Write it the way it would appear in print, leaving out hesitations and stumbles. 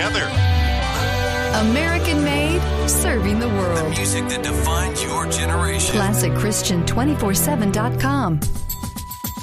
together. American made, serving the world. The music that defines your generation. ClassicChristian247.com.